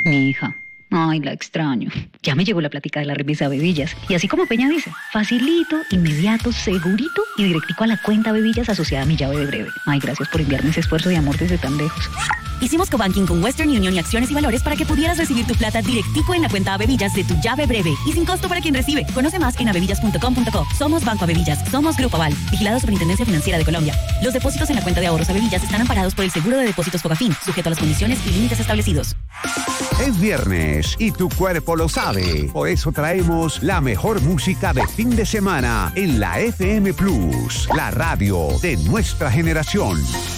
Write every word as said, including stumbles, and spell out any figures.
Mi hija. Ay, la extraño. Ya me llegó la plática de la remesa Bebillas. Y así como Peña dice, facilito, inmediato, segurito y directico a la cuenta Bebillas asociada a mi llave de breve. Ay, gracias por enviarme ese esfuerzo de amor desde tan lejos. Hicimos cobanking con Western Union y Acciones y Valores para que pudieras recibir tu plata directico en la cuenta Bebillas de tu llave breve y sin costo para quien recibe. Conoce más en abebillas punto com punto co. Somos Banco Abebillas. Somos Grupo Aval. Vigilado Superintendencia Financiera de Colombia. Los depósitos en la cuenta de ahorros Abebillas están amparados por el Seguro de Depósitos Fogafín, sujeto a las condiciones y límites establecidos. Es viernes y tu cuerpo lo sabe. Por eso traemos la mejor música de fin de semana en la F M Plus, la radio de nuestra generación.